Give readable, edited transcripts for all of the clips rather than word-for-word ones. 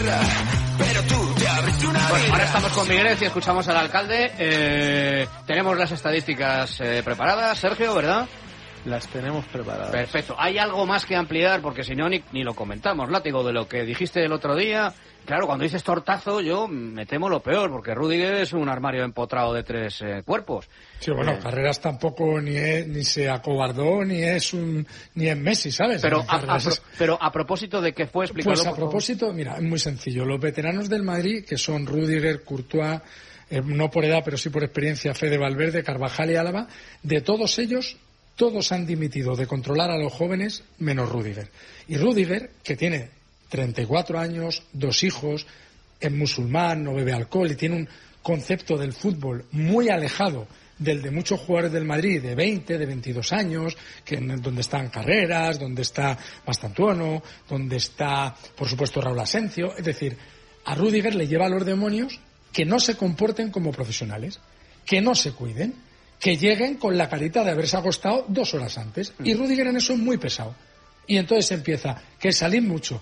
birra, pero tú te abriste una birra. Ahora estamos con Miguel y escuchamos al alcalde. Tenemos las estadísticas preparadas, Sergio, ¿verdad? Las tenemos preparadas. Perfecto. ¿Hay algo más que ampliar? Porque si no, ni lo comentamos. Látigo, de lo que dijiste el otro día. Claro, cuando dices tortazo, yo me temo lo peor, porque Rüdiger es un armario empotrado de 3 cuerpos. Sí, bueno, Carreras tampoco ni se acobardó, ni es Messi, ¿sabes? Pero a propósito de qué fue, explícalo. Pues a propósito, mira, es muy sencillo. Los veteranos del Madrid, que son Rüdiger, Courtois, no por edad, pero sí por experiencia, Fede Valverde, Carvajal y Álava, de todos ellos, todos han dimitido de controlar a los jóvenes, menos Rüdiger. Y Rüdiger, que tiene 34 años, 2 hijos, es musulmán, no bebe alcohol y tiene un concepto del fútbol muy alejado del de muchos jugadores del Madrid de 20, de 22 años, donde están Carreras, donde está Mastantuono, donde está, por supuesto, Raúl Asencio. Es decir, a Rüdiger le lleva a los demonios que no se comporten como profesionales, que no se cuiden, que lleguen con la carita de haberse acostado 2 horas antes. Y Rüdiger en eso es muy pesado. Y entonces empieza, que salid mucho.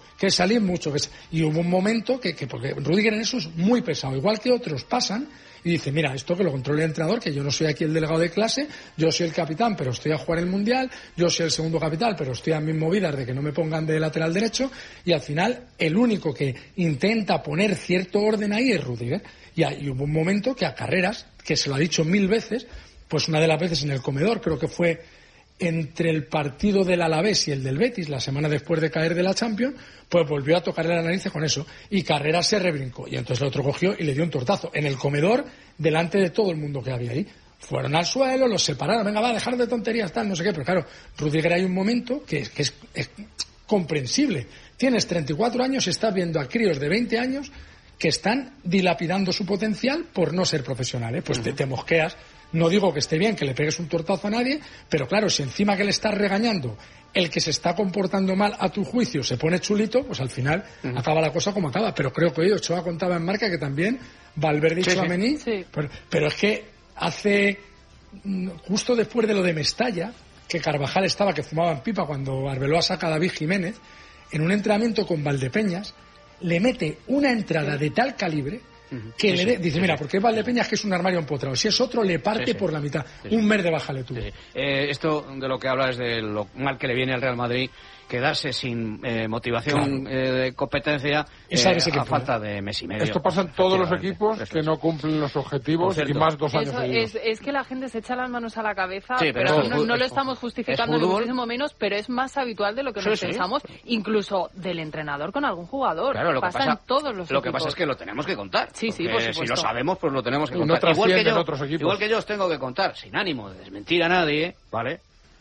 Y hubo un momento porque Rüdiger en eso es muy pesado, igual que otros pasan y dice, mira, esto que lo controle el entrenador, que yo no soy aquí el delegado de clase, yo soy el capitán, pero estoy a jugar el Mundial, yo soy el segundo capitán, pero estoy a mis movidas de que no me pongan de lateral derecho, y al final el único que intenta poner cierto orden ahí es Rüdiger. Y hubo un momento que a Carreras, que se lo ha dicho 1000 veces, pues una de las veces en el comedor, creo que fue entre el partido del Alavés y el del Betis, la semana después de caer de la Champions, pues volvió a tocarle la nariz con eso. Y Carreras se rebrincó. Y entonces el otro cogió y le dio un tortazo en el comedor delante de todo el mundo que había ahí. Fueron al suelo, los separaron. Venga, va, dejar de tonterías, tal, no sé qué. Pero claro, Rüdiger hay un momento que es comprensible. Tienes 34 años y estás viendo a críos de 20 años que están dilapidando su potencial por no ser profesionales. Pues te mosqueas. No digo que esté bien que le pegues un tortazo a nadie, pero claro, si encima que le estás regañando el que se está comportando mal a tu juicio se pone chulito, pues al final acaba la cosa como acaba. Pero creo que hoy Ochoa contaba en Marca que también Valverde y Tchouaméni, pero es que hace justo después de lo de Mestalla, que Carvajal estaba que fumaba en pipa cuando Arbeloa saca a David Jiménez, en un entrenamiento con Valdepeñas le mete una entrada de tal calibre que dice, mira, porque es Valdepeñas, que es un armario empotrado, si es otro le parte por la mitad. Un mes de baja le tuvo. Esto de lo que habla es de lo mal que le viene al Real Madrid, quedarse sin motivación de competencia a falta de mes y medio. Esto pasa en todos los equipos que no cumplen los objetivos y más 2 años seguidos. Es que la gente se echa las manos a la cabeza, pero no lo estamos justificando ni muchísimo menos, pero es más habitual de lo que nos pensamos, inclulo del entrenador con algún jugador. Claro, pasa en todos los equipos. Lo que pasa es que lo tenemos que contar. Sí, por supuesto. Si lo sabemos, pues lo tenemos que contar. Igual que yo os tengo que contar, sin ánimo de desmentir a nadie, ¿vale?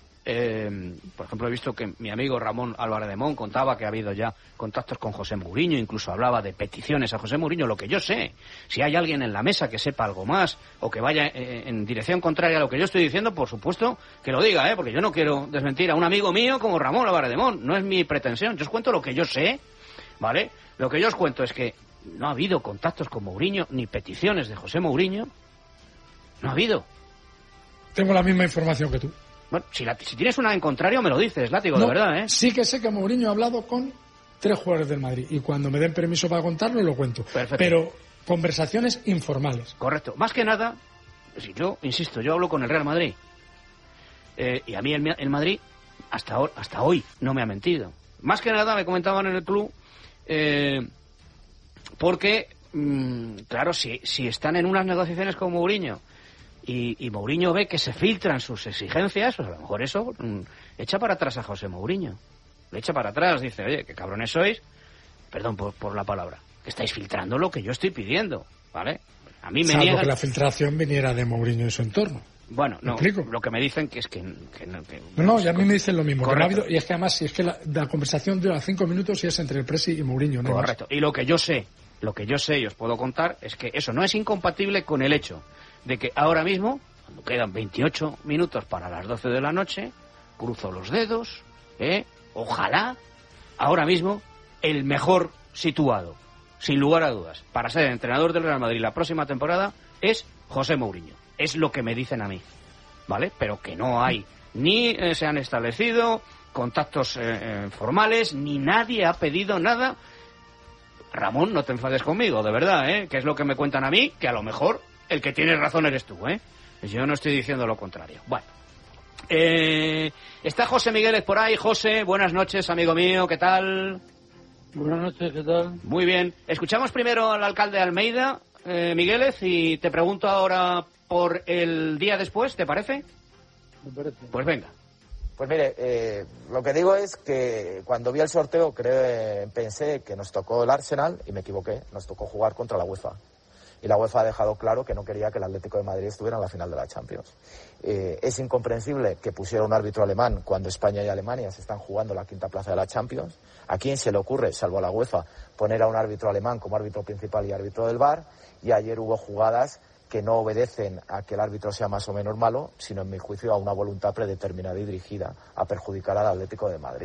Por ejemplo, he visto que mi amigo Ramón Álvarez de Mon contaba que ha habido ya contactos con José Mourinho, incluso hablaba de peticiones a José Mourinho. Lo que yo sé, si hay alguien en la mesa que sepa algo más o que vaya en dirección contraria a lo que yo estoy diciendo, por supuesto que lo diga, porque yo no quiero desmentir a un amigo mío como Ramón Álvarez de Mon, no es mi pretensión. Yo os cuento lo que yo sé, ¿vale? Lo que yo os cuento es que no ha habido contactos con Mourinho ni peticiones de José Mourinho. No ha habido. Tengo la misma información que tú. Bueno, si tienes una en contrario me lo dices, Látigo, de verdad, ¿eh? Sí que sé que Mourinho ha hablado con 3 jugadores del Madrid y cuando me den permiso para contarlo lo cuento. Perfecto. Pero conversaciones informales. Correcto. Más que nada, si yo insisto, yo hablo con el Real Madrid y a mí el Madrid hasta hoy no me ha mentido. Más que nada me comentaban en el club porque claro, si están en unas negociaciones con Mourinho y Mourinho ve que se filtran sus exigencias, pues a lo mejor eso echa para atrás a José Mourinho. Le echa para atrás, dice, oye, qué cabrones sois, perdón por la palabra, que estáis filtrando lo que yo estoy pidiendo, ¿vale? A mí me niegan... que la filtración viniera de Mourinho y su entorno. Bueno, no, lo que me dicen que es que no, y a mí me dicen lo mismo. Que no ha habido, y es que además, si es que la conversación dura 5 minutos y es entre el Presi y Mourinho, ¿no? Correcto. Y lo que yo sé y os puedo contar es que eso no es incompatible con el hecho de que ahora mismo, cuando quedan 28 minutos para las 12 de la noche, cruzo los dedos, ojalá, ahora mismo, el mejor situado, sin lugar a dudas, para ser entrenador del Real Madrid la próxima temporada, es José Mourinho. Es lo que me dicen a mí, ¿vale? Pero que no hay, ni se han establecido contactos formales, ni nadie ha pedido nada. Ramón, no te enfades conmigo, de verdad, que es lo que me cuentan a mí, que a lo mejor el que tiene razón eres tú, Yo no estoy diciendo lo contrario. Bueno. Está José Migueles por ahí. José, buenas noches, amigo mío, ¿qué tal? Buenas noches, ¿qué tal? Muy bien. Escuchamos primero al alcalde de Almeida, Migueles, y te pregunto ahora por el día después, ¿te parece? Me parece. Pues venga. Pues mire, lo que digo es que cuando vi el sorteo pensé que nos tocó el Arsenal y me equivoqué, nos tocó jugar contra la UEFA. Y la UEFA ha dejado claro que no quería que el Atlético de Madrid estuviera en la final de la Champions. Es incomprensible que pusiera un árbitro alemán cuando España y Alemania se están jugando la quinta plaza de la Champions. ¿A quién se le ocurre, salvo a la UEFA, poner a un árbitro alemán como árbitro principal y árbitro del VAR? Y ayer hubo jugadas que no obedecen a que el árbitro sea más o menos malo, sino, en mi juicio, a una voluntad predeterminada y dirigida a perjudicar al Atlético de Madrid.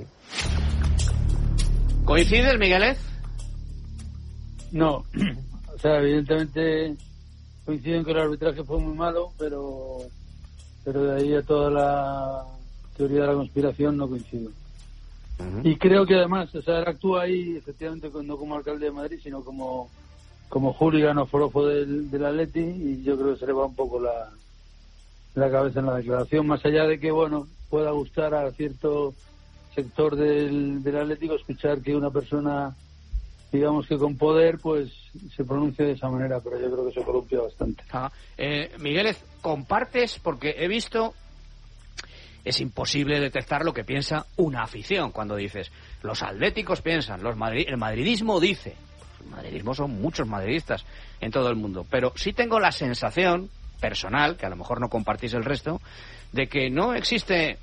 ¿Coincides, Migueles? No. O sea, evidentemente coincido en que el arbitraje fue muy malo, pero de ahí a toda la teoría de la conspiración no coincido. Uh-huh. Y creo que además, o sea, él actúa ahí, efectivamente, no como alcalde de Madrid, sino como hooligan o forofo del Atleti, y yo creo que se le va un poco la cabeza en la declaración, más allá de que, bueno, pueda gustar a cierto sector del Atlético escuchar que una persona, digamos que con poder, pues se pronuncie de esa manera, pero yo creo que se columpia bastante. Migueles, ¿compartes? Porque he visto, es imposible detectar lo que piensa una afición cuando dices, los atléticos piensan, el madridismo dice. El madridismo son muchos madridistas en todo el mundo, pero sí tengo la sensación personal, que a lo mejor no compartís el resto, de que no existe,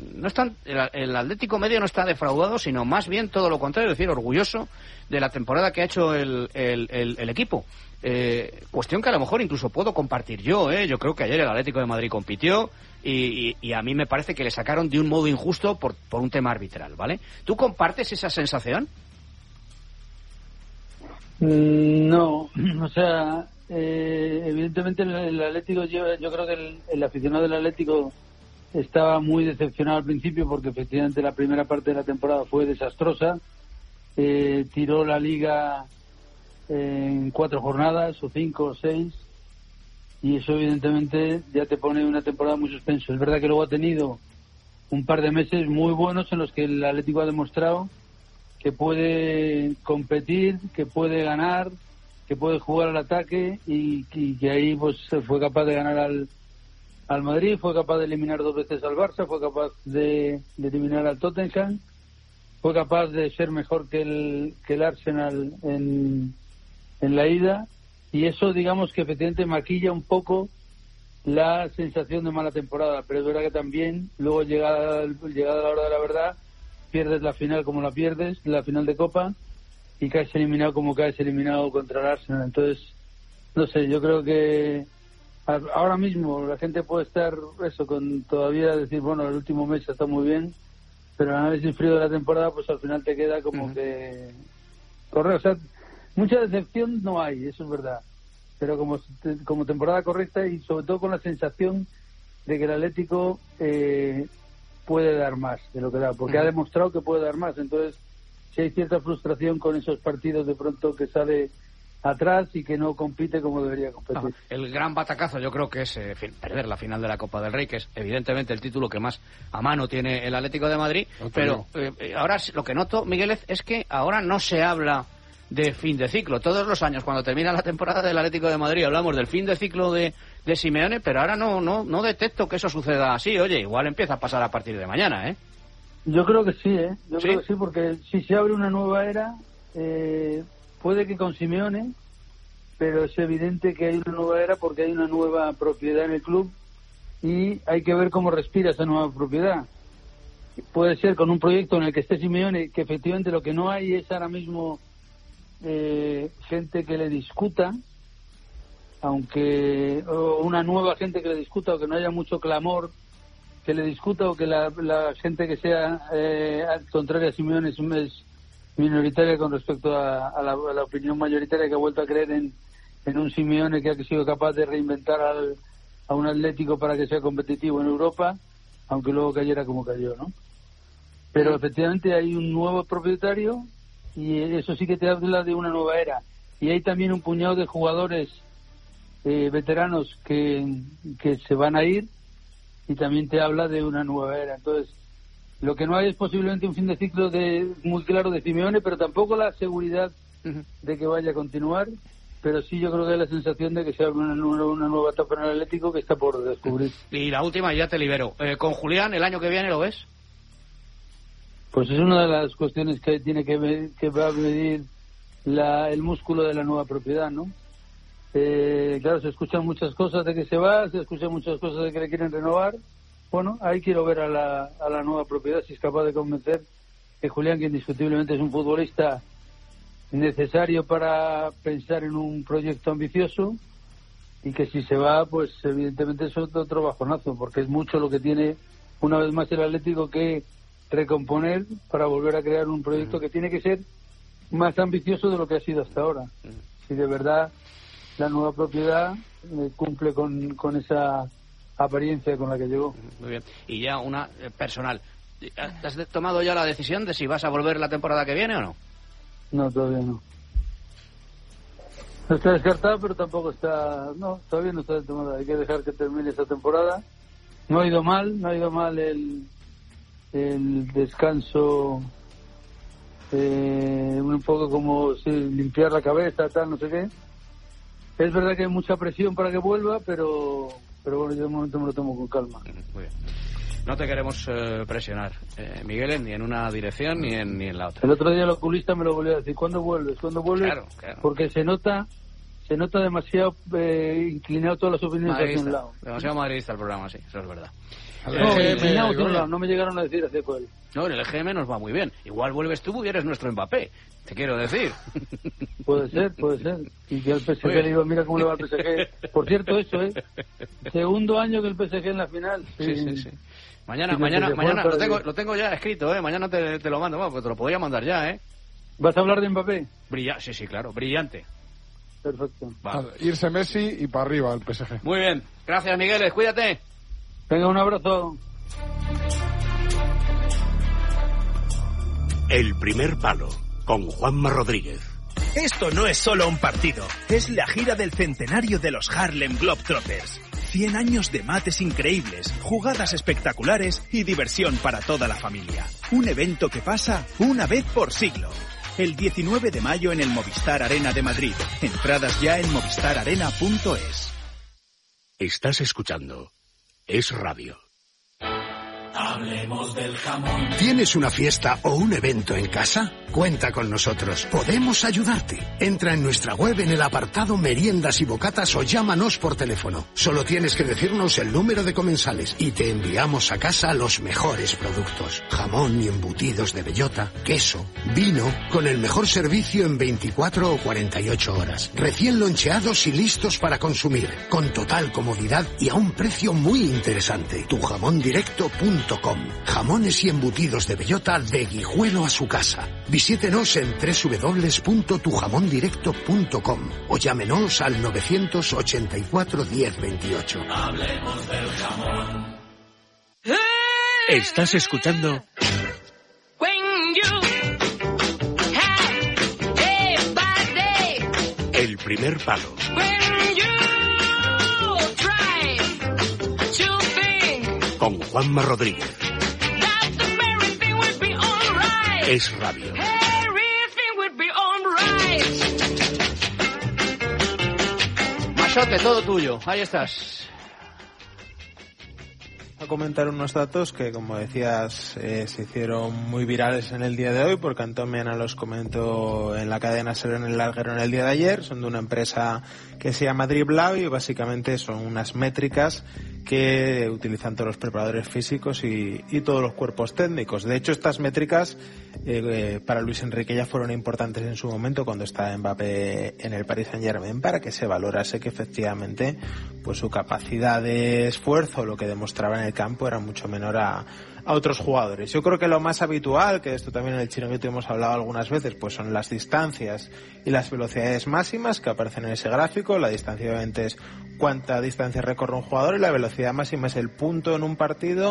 el Atlético medio no está defraudado, sino más bien todo lo contrario, es decir, orgulloso de la temporada que ha hecho el equipo. Cuestión que a lo mejor incluso puedo compartir yo, yo creo que ayer el Atlético de Madrid compitió y a mí me parece que le sacaron de un modo injusto por un tema arbitral, ¿vale? ¿Tú compartes esa sensación? No, o sea, evidentemente el Atlético, yo creo que el aficionado del Atlético estaba muy decepcionado al principio porque efectivamente la primera parte de la temporada fue desastrosa, tiró la liga en 4 jornadas o 5 o 6 y eso evidentemente ya te pone una temporada muy suspenso. Es verdad que luego ha tenido un par de meses muy buenos en los que el Atlético ha demostrado que puede competir, que puede ganar, que puede jugar al ataque y que ahí pues fue capaz de ganar al Madrid, fue capaz de eliminar 2 veces al Barça, fue capaz de eliminar al Tottenham, fue capaz de ser mejor que el Arsenal en la ida, y eso digamos que efectivamente maquilla un poco la sensación de mala temporada, pero es verdad que también luego llegada la hora de la verdad pierdes la final como la pierdes, la final de Copa, y caes eliminado como caes eliminado contra el Arsenal. Entonces, no sé, yo creo que ahora mismo la gente puede estar con todavía decir, bueno, el último mes está muy bien, pero el análisis frío de la temporada, pues al final te queda como que correr. O sea, mucha decepción no hay, eso es verdad, pero como temporada correcta y sobre todo con la sensación de que el Atlético puede dar más de lo que da, porque ha demostrado que puede dar más. Entonces, si hay cierta frustración con esos partidos de pronto que sale atrás y que no compite como debería competir. El gran batacazo yo creo que es perder la final de la Copa del Rey, que es evidentemente el título que más a mano tiene el Atlético de Madrid, pero ahora lo que noto, Migueles, es que ahora no se habla de fin de ciclo. Todos los años cuando termina la temporada del Atlético de Madrid hablamos del fin de ciclo de Simeone, pero ahora no detecto que eso suceda así. Oye, igual empieza a pasar a partir de mañana, Yo creo que sí, Yo creo que sí, porque si se abre una nueva era, puede que con Simeone, pero es evidente que hay una nueva era porque hay una nueva propiedad en el club y hay que ver cómo respira esa nueva propiedad. Puede ser con un proyecto en el que esté Simeone, que efectivamente lo que no hay es ahora mismo gente que le discuta, o una nueva gente que le discuta, o que no haya mucho clamor que le discuta, o que la gente que sea contraria a Simeone es minoritaria con respecto a la opinión mayoritaria, que ha vuelto a creer en un Simeone que ha sido capaz de reinventar a un Atlético para que sea competitivo en Europa, aunque luego cayera como cayó, ¿no? Pero efectivamente hay un nuevo propietario y eso sí que te habla de una nueva era. Y hay también un puñado de jugadores veteranos que se van a ir, y también te habla de una nueva era. Entonces, lo que no hay es posiblemente un fin de ciclo muy claro de Simeone, pero tampoco la seguridad de que vaya a continuar. Pero sí, yo creo que hay la sensación de que se abre una nueva etapa en el Atlético que está por descubrir. Y la última, ya te libero. ¿Con Julián el año que viene lo ves? Pues es una de las cuestiones que tiene que va a medir el músculo de la nueva propiedad, ¿no? Claro, se escuchan muchas cosas de que se va, se escuchan muchas cosas de que le quieren renovar. Bueno, ahí quiero ver a la nueva propiedad si es capaz de convencer que Julián, que indiscutiblemente es un futbolista necesario para pensar en un proyecto ambicioso, y que si se va, pues evidentemente es otro bajonazo, porque es mucho lo que tiene una vez más el Atlético que recomponer para volver a crear un proyecto que tiene que ser más ambicioso de lo que ha sido hasta ahora. Si de verdad la nueva propiedad cumple con esa apariencia con la que llegó. Muy bien. Y ya una personal. ¿Has tomado ya la decisión de si vas a volver la temporada que viene o no? No, todavía no. No está descartado, pero tampoco está... No, todavía no está tomada. Hay que dejar que termine esta temporada. No ha ido mal el descanso, un poco como limpiar la cabeza, tal, no sé qué. Es verdad que hay mucha presión para que vuelva, pero bueno, yo de momento me lo tomo con calma. Muy bien. No te queremos presionar, Miguel, ni en una dirección ni en la otra. El otro día el oculista me lo volvió a decir: ¿cuándo vuelves? Claro. Porque se nota demasiado inclinado todas las opiniones hacia un lado. Demasiado madridista el programa, sí, eso es verdad. Inclinado a otro lado, no me llegaron a decir hacia cuál. No, en el EGM nos va muy bien. Igual vuelves tú y eres nuestro Mbappé, te quiero decir. Puede ser. Y que al PSG le digo, mira cómo le va al PSG. Por cierto, eso, segundo año que el PSG en la final. Sí. Mañana lo tengo ya escrito, mañana te lo mando, bueno, pues te lo podría mandar ya, ¿Vas a hablar de Mbappé? Sí, claro, brillante. Perfecto. Vale. Irse Messi y para arriba el PSG. Muy bien, gracias Miguel, cuídate. Venga, un abrazo. El primer palo, con Juanma Rodríguez. Esto no es solo un partido, es la gira del centenario de los Harlem Globetrotters. 100 años de mates increíbles, jugadas espectaculares y diversión para toda la familia. Un evento que pasa una vez por siglo. El 19 de mayo en el Movistar Arena de Madrid. Entradas ya en movistararena.es. Estás escuchando Es Radio. Hablemos del jamón. ¿Tienes una fiesta o un evento en casa? Cuenta con nosotros. Podemos ayudarte. Entra en nuestra web en el apartado Meriendas y Bocatas o llámanos por teléfono. Solo tienes que decirnos el número de comensales y te enviamos a casa los mejores productos. Jamón y embutidos de bellota, queso, vino, con el mejor servicio en 24 o 48 horas. Recién loncheados y listos para consumir. Con total comodidad y a un precio muy interesante. Tujamondirecto.com. Jamones y embutidos de bellota de Guijuelo a su casa. Visítenos en www.tujamondirecto.com o llámenos al 984 1028. Hablemos del jamón. Estás escuchando El primer palo. Con Juanma Rodríguez. Es Radio. Machote, todo tuyo. Ahí estás. A comentar unos datos que, como decías, se hicieron muy virales en el día de hoy, porque Antón Mena los comentó en la cadena SER en el Larguero en el día de ayer. Son de una empresa que se llama Dribblau y básicamente son unas métricas que utilizan todos los preparadores físicos y todos los cuerpos técnicos. De hecho, estas métricas para Luis Enrique ya fueron importantes en su momento cuando estaba Mbappé en el Paris Saint-Germain, para que se valorase que efectivamente pues su capacidad de esfuerzo, lo que demostraba en el campo, era mucho menor a otros jugadores. Yo creo que lo más habitual, que esto también en el Chiringuito hemos hablado algunas veces, pues son las distancias y las velocidades máximas que aparecen en ese gráfico. La distancia obviamente es cuánta distancia recorre un jugador y la velocidad máxima es el punto en un partido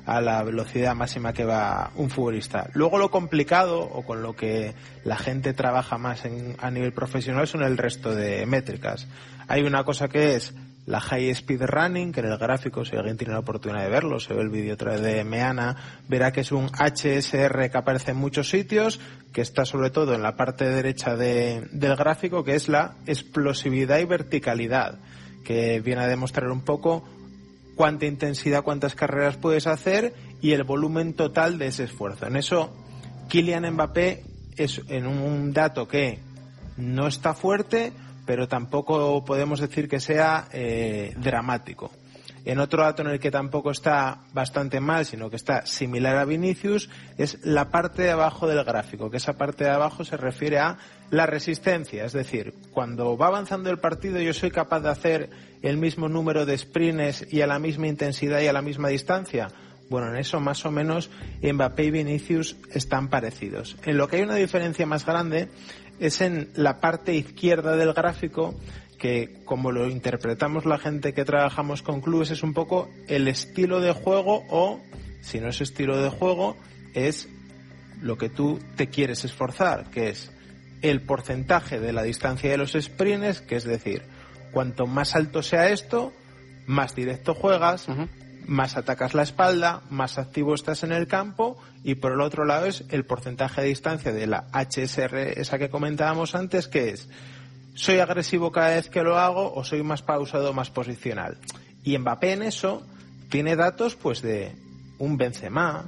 a la velocidad máxima que va un futbolista. Luego lo complicado, o con lo que la gente trabaja más a nivel profesional, son el resto de métricas. Hay una cosa que es la High Speed Running, que en el gráfico, si alguien tiene la oportunidad de verlo, se ve el vídeo otra vez de Meana, verá que es un HSR que aparece en muchos sitios, que está sobre todo en la parte derecha del gráfico, que es la explosividad y verticalidad, que viene a demostrar un poco cuánta intensidad, cuántas carreras puedes hacer y el volumen total de ese esfuerzo. En eso, Kylian Mbappé es en un dato que no está fuerte, pero tampoco podemos decir que sea dramático. En otro dato en el que tampoco está bastante mal, sino que está similar a Vinicius, es la parte de abajo del gráfico, que esa parte de abajo se refiere a la resistencia. Es decir, cuando va avanzando el partido, yo soy capaz de hacer el mismo número de sprints y a la misma intensidad y a la misma distancia. Bueno, en eso más o menos Mbappé y Vinicius están parecidos. En lo que hay una diferencia más grande es en la parte izquierda del gráfico, que como lo interpretamos la gente que trabajamos con clubes, es un poco el estilo de juego, o si no es estilo de juego, es lo que tú te quieres esforzar, que es el porcentaje de la distancia de los sprints, que es decir, cuanto más alto sea esto, más directo juegas, más atacas la espalda, más activo estás en el campo, y por el otro lado es el porcentaje de distancia de la HSR, esa que comentábamos antes, que es soy agresivo cada vez que lo hago o soy más pausado, más posicional. Y Mbappé en eso tiene datos pues de un Benzema,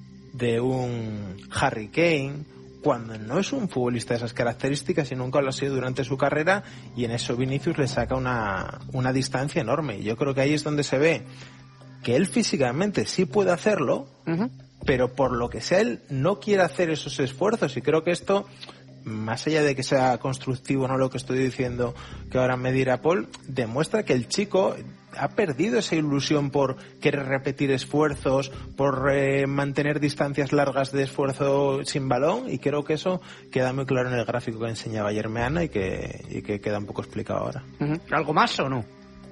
de un Harry Kane, cuando no es un futbolista de esas características y nunca lo ha sido durante su carrera, y en eso Vinicius le saca una distancia enorme. Y yo creo que ahí es donde se ve que él físicamente sí puede hacerlo, pero por lo que sea él no quiere hacer esos esfuerzos, y creo que esto, más allá de que sea constructivo, no lo que estoy diciendo que ahora me dirá Paul, demuestra que el chico ha perdido esa ilusión por querer repetir esfuerzos, por mantener distancias largas de esfuerzo sin balón, y creo que eso queda muy claro en el gráfico que enseñaba ayer Meana y que queda un poco explicado ahora. ¿Algo más o no?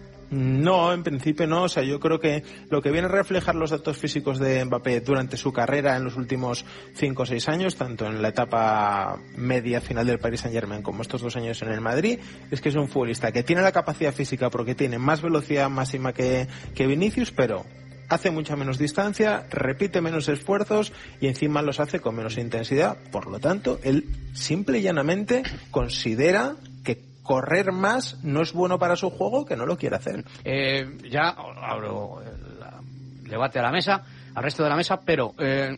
No, en principio no. O sea, yo creo que lo que viene a reflejar los datos físicos de Mbappé durante su carrera en los últimos 5 o 6 años, tanto en la etapa media final del Paris Saint-Germain como estos 2 años en el Madrid, es que es un futbolista que tiene la capacidad física porque tiene más velocidad máxima que Vinicius, pero hace mucha menos distancia, repite menos esfuerzos y encima los hace con menos intensidad. Por lo tanto, él simple y llanamente considera que correr más no es bueno para su juego, que no lo quiere hacer. Ya abro el debate a la mesa, al resto de la mesa, pero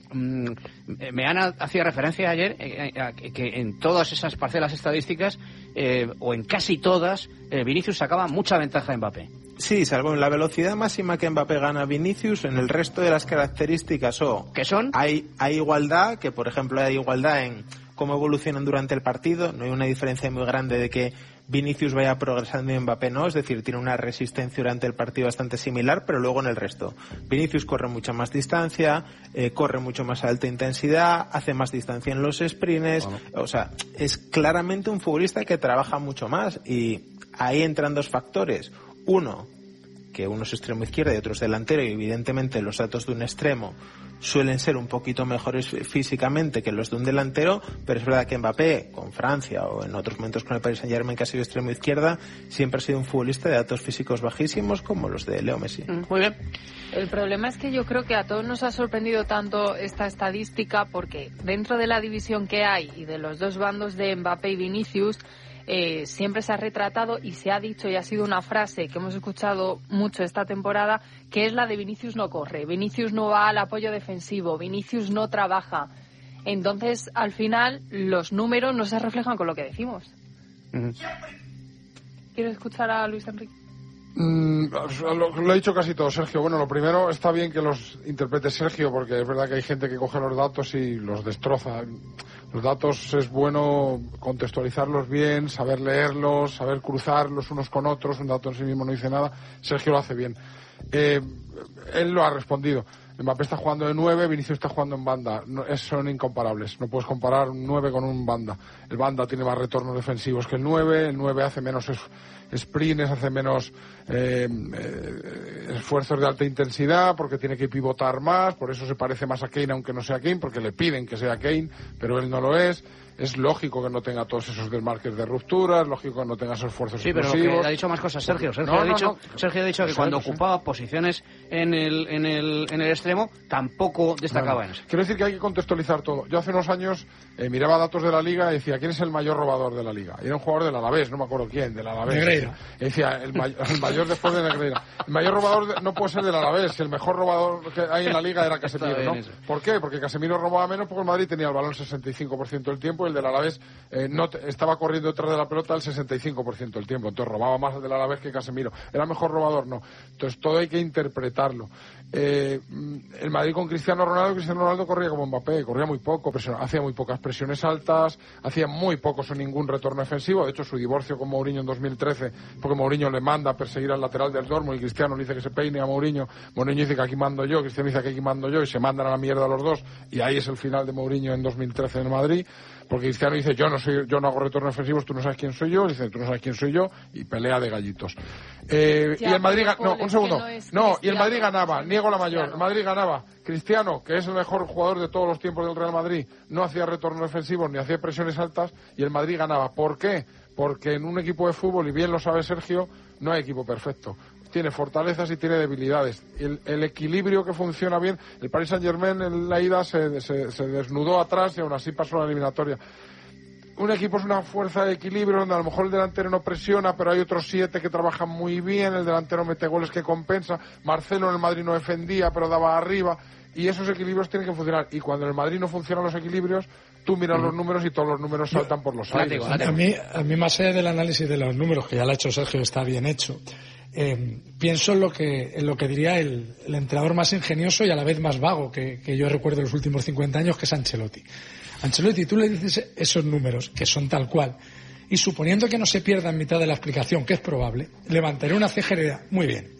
Meana hacía referencia ayer que en todas esas parcelas estadísticas, o en casi todas, Vinicius sacaba mucha ventaja de Mbappé. Sí, salvo en la velocidad máxima que Mbappé gana a Vinicius, en el resto de las características, ¿qué son? Hay igualdad, que por ejemplo hay igualdad en cómo evolucionan durante el partido. No hay una diferencia muy grande de que Vinicius vaya progresando y Mbappé no, es decir, tiene una resistencia durante el partido bastante similar, pero luego en el resto. Vinicius corre mucha más distancia, corre mucho más a alta intensidad, hace más distancia en los sprints, o sea, es claramente un futbolista que trabaja mucho más, y ahí entran 2 factores. Uno, que uno es extremo izquierda y otro es delantero, y evidentemente los datos de un extremo suelen ser un poquito mejores físicamente que los de un delantero, pero es verdad que Mbappé, con Francia o en otros momentos con el Paris Saint-Germain, que ha sido extremo izquierda, siempre ha sido un futbolista de datos físicos bajísimos como los de Leo Messi. Muy bien. El problema es que yo creo que a todos nos ha sorprendido tanto esta estadística, porque dentro de la división que hay y de los 2 bandos de Mbappé y Vinicius, siempre se ha retratado y se ha dicho, y ha sido una frase que hemos escuchado mucho esta temporada, que es la de Vinicius no corre, Vinicius no va al apoyo defensivo, Vinicius no trabaja. Entonces, al final, los números no se reflejan con lo que decimos. ¿Quieres escuchar a Luis Enrique? Lo ha dicho casi todo Sergio. Bueno, lo primero, está bien que los interprete Sergio, porque es verdad que hay gente que coge los datos y los destroza. Los datos es bueno contextualizarlos bien, saber leerlos, saber cruzarlos unos con otros. Un dato en sí mismo no dice nada. Sergio lo hace bien. Él lo ha respondido. Mbappé está jugando de 9, Vinicius está jugando en banda. Son incomparables. No puedes comparar un 9 con un banda. El banda tiene más retornos defensivos que el 9 hace menos sprints, hace menos esfuerzos de alta intensidad, porque tiene que pivotar más, por eso se parece más a Kane aunque no sea Kane, porque le piden que sea Kane, pero él no lo es. Es lógico que no tenga todos esos desmarques de ruptura, es lógico que no tenga esos esfuerzos explosivos. Pero ha dicho más cosas Sergio. Sergio ha dicho que cuando ocupaba posiciones en el extremo tampoco destacaba en eso. Quiero decir que hay que contextualizar todo. Yo hace unos años miraba datos de la Liga y decía, ¿quién es el mayor robador de la Liga? Y era un jugador del Alavés, no me acuerdo quién, del Alavés. Negreira. Y decía, el mayor después de Negreira. El mayor robador no puede ser del Alavés, si el mejor robador que hay en la Liga era Casemiro, ¿no? ¿Por qué? Porque Casemiro robaba menos porque el Madrid tenía el balón 65% del tiempo y el del Alavés estaba corriendo detrás de la pelota el 65% del tiempo. Entonces robaba más el del Alavés que Casemiro. ¿Era mejor robador? No. Entonces todo hay que interpretarlo. El Madrid con Cristiano Ronaldo corría como Mbappé, corría muy poco, hacía muy pocas presiones altas, hacía muy pocos o ningún retorno defensivo. De hecho, su divorcio con Mourinho en 2013, porque Mourinho le manda a perseguir al lateral del Dortmund y Cristiano le dice que se peine a Mourinho dice que aquí mando yo, Cristiano dice que aquí mando yo, y se mandan a la mierda los dos, y ahí es el final de Mourinho en 2013 en el Madrid, porque Cristiano dice, yo no hago retornos defensivos, tú no sabes quién soy yo, dice, tú no sabes quién soy yo, y pelea de gallitos. Y el Madrid y el Madrid ganaba, niego la mayor, el Madrid ganaba. Cristiano, que es el mejor jugador de todos los tiempos del Real Madrid, no hacía retornos defensivos ni hacía presiones altas, y el Madrid ganaba. ¿Por qué? Porque en un equipo de fútbol, y bien lo sabe Sergio, no hay equipo perfecto. Tiene fortalezas y tiene debilidades. El equilibrio que funciona bien, el Paris Saint-Germain en la ida se desnudó atrás y aún así pasó a la eliminatoria. Un equipo es una fuerza de equilibrio donde a lo mejor el delantero no presiona, pero hay otros 7 que trabajan muy bien, el delantero mete goles que compensa, Marcelo en el Madrid no defendía, pero daba arriba, y esos equilibrios tienen que funcionar. Y cuando en el Madrid no funcionan los equilibrios, tú miras los números y todos los números saltan por los aires. A mí, más allá del análisis de los números, que ya lo ha hecho Sergio, está bien hecho, pienso en lo que diría el entrenador más ingenioso y a la vez más vago que yo recuerdo en los últimos 50 años, que es Ancelotti. Ancelotti, tú le dices esos números, que son tal cual, y suponiendo que no se pierda en mitad de la explicación, que es probable, levantaré una ceja y dirá, muy bien,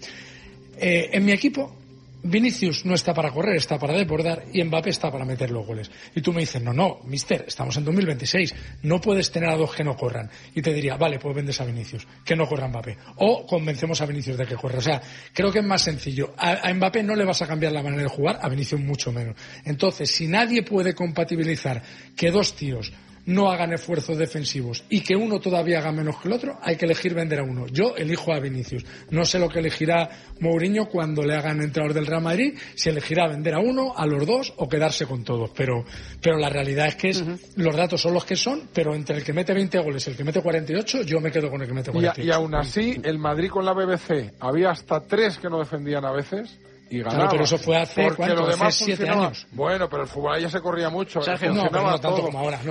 en mi equipo Vinicius no está para correr, está para desbordar, y Mbappé está para meter los goles. Y tú me dices, no, mister, estamos en 2026, no puedes tener a dos que no corran. Y te diría, vale, pues vendes a Vinicius, que no corra Mbappé. O convencemos a Vinicius de que corra. O sea, creo que es más sencillo. A Mbappé no le vas a cambiar la manera de jugar, a Vinicius mucho menos. Entonces, si nadie puede compatibilizar que dos tíos no hagan esfuerzos defensivos y que uno todavía haga menos que el otro, hay que elegir vender a uno. Yo elijo a Vinicius. No sé lo que elegirá Mourinho cuando le hagan entrenador del Real Madrid, si elegirá vender a uno, a los dos o quedarse con todos. Pero la realidad es que los datos son los que son, pero entre el que mete 20 goles y el que mete 48, yo me quedo con el que mete 48. Y aún así, el Madrid con la BBC, había hasta 3 que no defendían a veces. Y ganaba. Claro, pero eso fue hace, hace 7 años. Bueno, pero el fútbol ahí ya se corría mucho. Sergio, no tanto todo. como ahora.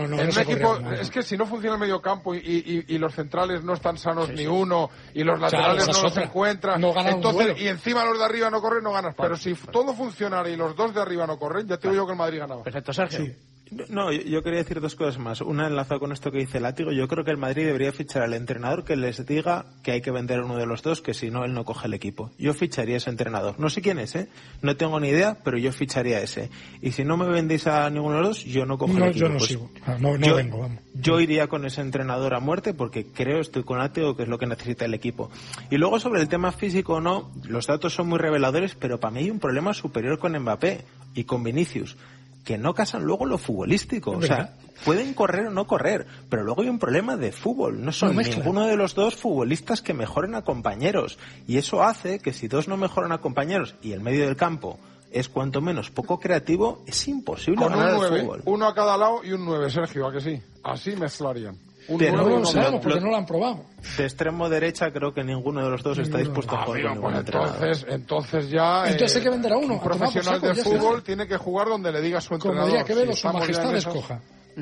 Es que si no funciona el medio campo y los centrales no están sanos ni uno y los laterales no los encuentran, entonces, y encima los de arriba no corren, no ganas. Pero si todo funcionara y los dos de arriba no corren, ya te digo yo que el Madrid ganaba. Perfecto, Sergio. Sí. No, yo quería decir 2 cosas más. Una, enlazada con esto que dice Látigo, yo creo que el Madrid debería fichar al entrenador que les diga que hay que vender a uno de los dos, que si no, él no coge el equipo. Yo ficharía a ese entrenador. No sé quién es, no tengo ni idea, pero yo ficharía a ese. Y si no me vendéis a ninguno de los dos, yo no cojo el equipo. Yo no sigo. No vengo, vamos. Yo iría con ese entrenador a muerte porque estoy con Látigo, que es lo que necesita el equipo. Y luego sobre el tema físico o no, los datos son muy reveladores, pero para mí hay un problema superior con Mbappé y con Vinicius, que no casan luego lo futbolístico. O sea, pueden correr o no correr, pero luego hay un problema de fútbol. No son ninguno de los dos futbolistas que mejoren a compañeros. Y eso hace que si dos no mejoran a compañeros y el medio del campo es cuanto menos poco creativo, es imposible ganar al fútbol. Uno a cada lado y un 9, Sergio, ¿a que sí? Así mezclarían. Pero no lo sabemos porque no lo han probado. De extremo derecha creo que ninguno de los dos está dispuesto a jugar con ningún entrenador. Entonces hay que vender a uno. Un profesional de fútbol tiene que jugar donde le diga su entrenador. Como diría Quevedo, su majestad escoja.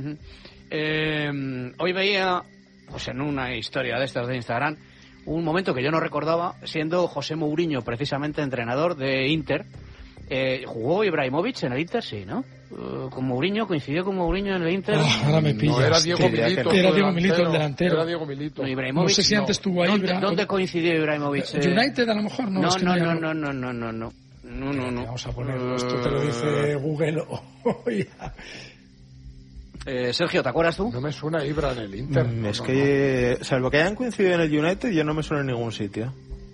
Hoy veía, pues en una historia de estas de Instagram, un momento que yo no recordaba, siendo José Mourinho precisamente entrenador de Inter. ¿Jugó Ibrahimovic en el Inter? Sí, ¿no? Con Mourinho, coincidió con Mourinho en el Inter. Ahora me pillas. No, era Diego Milito. Era Diego Milito el delantero. Era Diego Milito. No sé si antes estuvo ahí. ¿Dónde coincidió Ibrahimovic? United a lo mejor, no. No. Vamos a ponerlo, esto te lo dice Google hoy. Sergio, ¿te acuerdas tú? No me suena Ibra en el Inter. Es que, salvo que hayan coincidido en el United, yo no me suena en ningún sitio.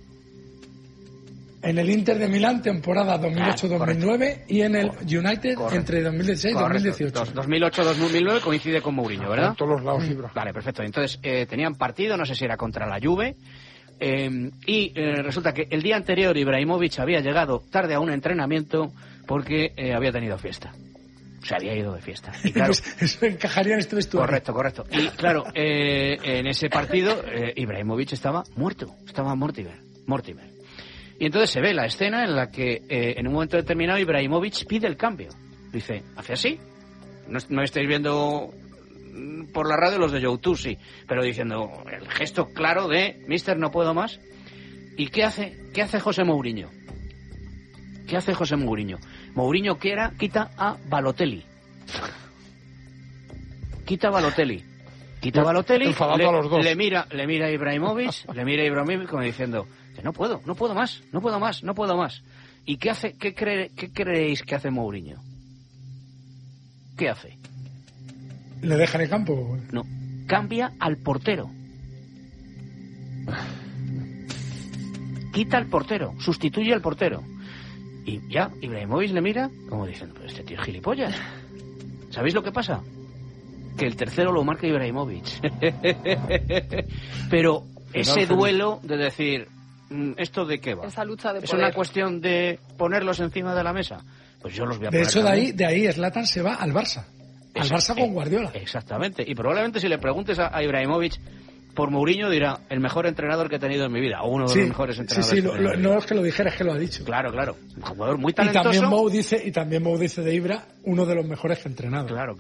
En el Inter de Milán, temporada 2008-2009, y en el United entre 2016 y 2018. 2008-2009 coincide con Mourinho, ¿verdad? En todos los lados, Ibra. Vale, perfecto. Entonces, tenían partido, no sé si era contra la Juve, y resulta que el día anterior Ibrahimovic había llegado tarde a un entrenamiento porque había tenido fiesta. Se había ido de fiesta. Y claro, eso encajaría en este vestuario. Correcto. Y claro, en ese partido Ibrahimovic estaba muerto. Estaba Mortimer. Y entonces se ve la escena en la que en un momento determinado Ibrahimovic pide el cambio. Dice, hace así. No estáis viendo por la radio los de YouTube, sí, pero diciendo el gesto claro de Mister, no puedo más. ¿Y qué hace José Mourinho? Mourinho quita a Balotelli. Quita a Balotelli, le mira a Ibrahimovic como diciendo que no puedo más. ¿Y qué creéis que hace Mourinho? ¿Qué hace? ¿Le deja en el campo? No, cambia al portero. Quita al portero, sustituye al portero. Y ya, Ibrahimovic le mira como diciendo, pero este tío es gilipollas. ¿Sabéis lo que pasa? Que el tercero lo marca Ibrahimovic. Pero ese duelo de decir, ¿esto de qué va? Esa lucha de ¿Es poder. una cuestión de ponerlos encima de la mesa? Pues yo los voy a poner. De hecho, de ahí Zlatan se va al Barça. Al Barça con Guardiola. Exactamente. Y probablemente si le preguntes a Ibrahimovic por Mourinho, dirá, el mejor entrenador que he tenido en mi vida, o uno de los mejores entrenadores. No es que lo dijera, es que lo ha dicho. Claro. Un jugador muy talentoso. Y también Mou dice de Ibra, uno de los mejores que ha entrenado. Claro.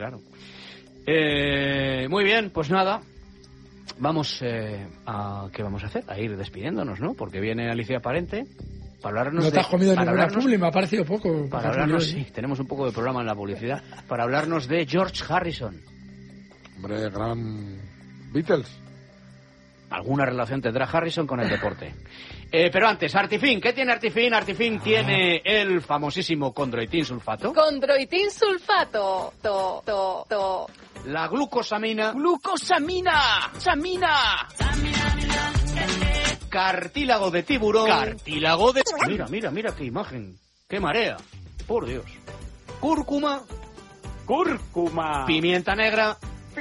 Muy bien, pues nada. Vamos ¿qué vamos a hacer? A ir despidiéndonos, ¿no? Porque viene Alicia Parente para hablarnos no te has comido ninguna publi, me ha parecido poco. Para hablarnos, sí, tenemos un poco de programa en la publicidad. Para hablarnos de George Harrison. Hombre, gran Beatles. Alguna relación tendrá Harrison con el deporte. Pero antes, Artifin. ¿Qué tiene Artifin? Artifin tiene el famosísimo condroitin sulfato. Condroitin sulfato. La glucosamina. ¡Samina! Cartílago de tiburón. Mira qué imagen. Qué marea. Por Dios. Cúrcuma. Pimienta negra.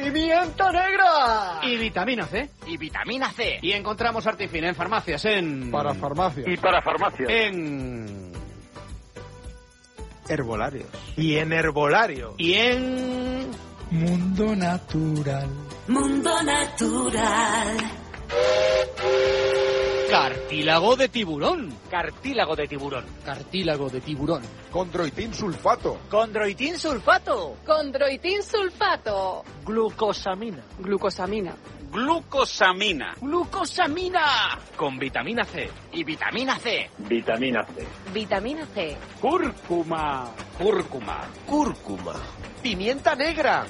Y vitamina C. Y encontramos Artifin en farmacias, Para farmacias. En herbolarios. Y en herbolario. Y en Mundo Natural. cartílago de tiburón. Condroitin sulfato. Glucosamina. Con vitamina C. Y vitamina C. Cúrcuma. Pimienta negra.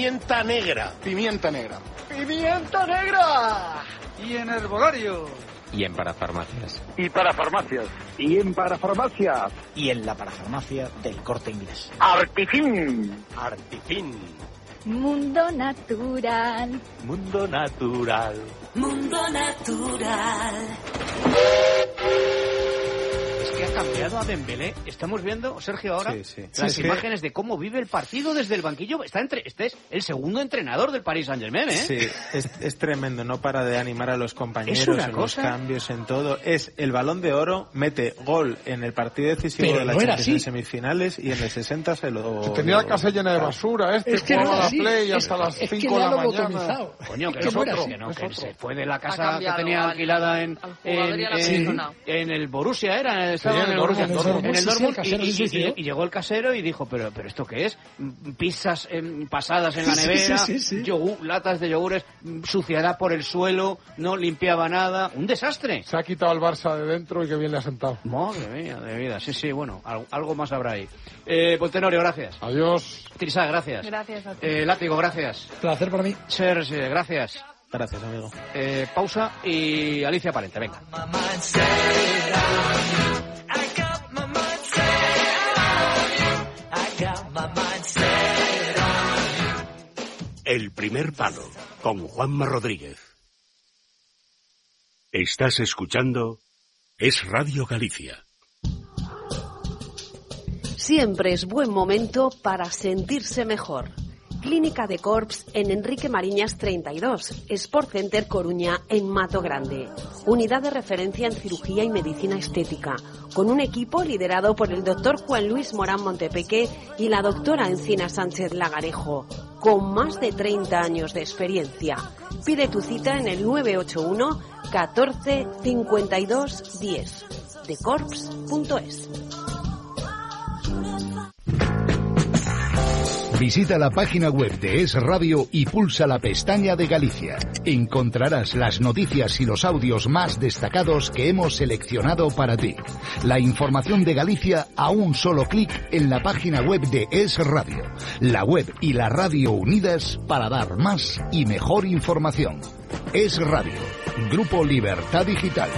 Y en herbolario. Y en parafarmacias. Y en parafarmacias. Y en la parafarmacia del Corte Inglés. Artifin. Mundo natural. Es que ha cambiado a Dembélé. Estamos viendo, Sergio, ahora las imágenes de cómo vive el partido desde el banquillo. Este es el segundo entrenador del Paris Saint-Germain, ¿eh? Sí, es tremendo. No para de animar a los compañeros en los cambios, en todo. Es el Balón de Oro, mete gol en el partido decisivo de la Champions en semifinales y en el 60 se lo... Tenía la casa llena de basura, jugaba la Play hasta las 5 de la mañana. Coño, que se fue de la casa que tenía alquilada en el Borussia, estaba en el Dortmund, y llegó el casero y dijo, pero ¿esto qué es? Pizzas pasadas en la nevera, latas de yogures, suciedad por el suelo, no limpiaba nada, un desastre. Se ha quitado el Barça de dentro y que bien le ha sentado. Madre mía, de vida, bueno, algo más habrá ahí. Tenorio, gracias. Adiós. Trisa, gracias. Gracias a ti. Látigo, gracias. Placer para mí. Serge, gracias. Gracias, amigo. Pausa y Alicia Parente, venga. El primer palo, con Juanma Rodríguez. Estás escuchando Es Radio Galicia. Siempre es buen momento para sentirse mejor. Clínica de Corps en Enrique Mariñas 32, Sport Center Coruña en Mato Grande. Unidad de referencia en cirugía y medicina estética, con un equipo liderado por el doctor Juan Luis Morán Montepeque y la doctora Encina Sánchez Lagarejo, con más de 30 años de experiencia. Pide tu cita en el 981 14 52 10, decorps.es. Visita la página web de Es Radio y pulsa la pestaña de Galicia. Encontrarás las noticias y los audios más destacados que hemos seleccionado para ti. La información de Galicia a un solo clic en la página web de Es Radio. La web y la radio unidas para dar más y mejor información. Es Radio. Grupo Libertad Digital.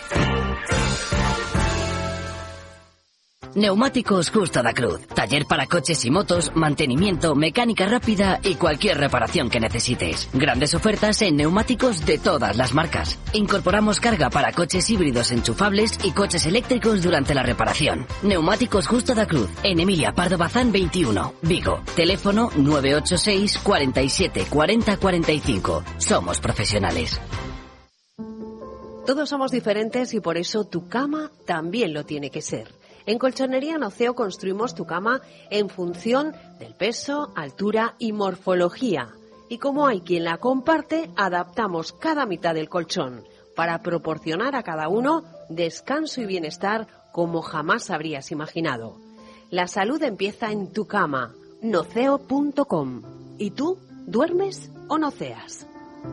Neumáticos Justo da Cruz. Taller para coches y motos, mantenimiento, mecánica rápida y cualquier reparación que necesites. Grandes ofertas en neumáticos de todas las marcas. Incorporamos carga para coches híbridos enchufables y coches eléctricos durante la reparación. Neumáticos Justo da Cruz. En Emilia Pardo Bazán 21, Vigo. Teléfono 986 47 40 45. Somos profesionales. Todos somos diferentes y por eso tu cama también lo tiene que ser. En Colchonería Noceo construimos tu cama en función del peso, altura y morfología. Y como hay quien la comparte, adaptamos cada mitad del colchón para proporcionar a cada uno descanso y bienestar como jamás habrías imaginado. La salud empieza en tu cama, noceo.com. ¿Y tú, duermes o noceas?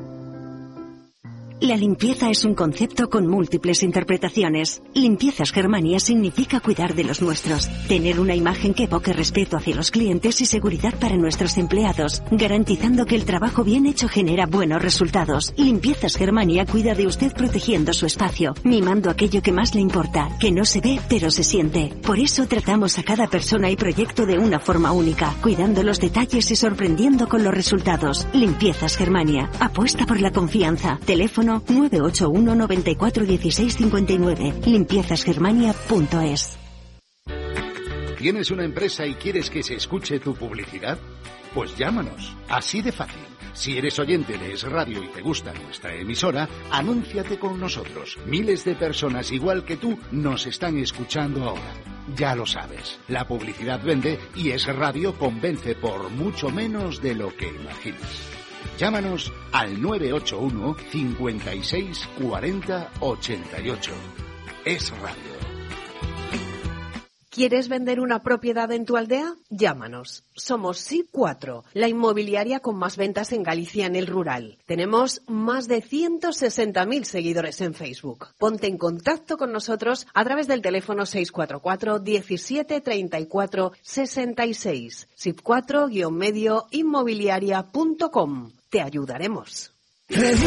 La limpieza es un concepto con múltiples interpretaciones. Limpiezas Germania significa cuidar de los nuestros, tener una imagen que evoque respeto hacia los clientes y seguridad para nuestros empleados, garantizando que el trabajo bien hecho genera buenos resultados. Limpiezas Germania cuida de usted protegiendo su espacio, mimando aquello que más le importa, que no se ve pero se siente. Por eso tratamos a cada persona y proyecto de una forma única, cuidando los detalles y sorprendiendo con los resultados. Limpiezas Germania. Apuesta por la confianza. Teléfono 981 94 16 59. Limpiezasgermania.es. ¿Tienes una empresa y quieres que se escuche tu publicidad? Pues llámanos, así de fácil. Si eres oyente de Es Radio y te gusta nuestra emisora, anúnciate con nosotros. Miles de personas igual que tú nos están escuchando ahora. Ya lo sabes, la publicidad vende y Es Radio convence por mucho menos de lo que imaginas. Llámanos al 981 56 40 88. Es Radio. ¿Quieres vender una propiedad en tu aldea? Llámanos. Somos SIP4, la inmobiliaria con más ventas en Galicia en el rural. Tenemos más de 160.000 seguidores en Facebook. Ponte en contacto con nosotros a través del teléfono 644 17 34 66. SIP4-inmobiliaria.com. Te ayudaremos.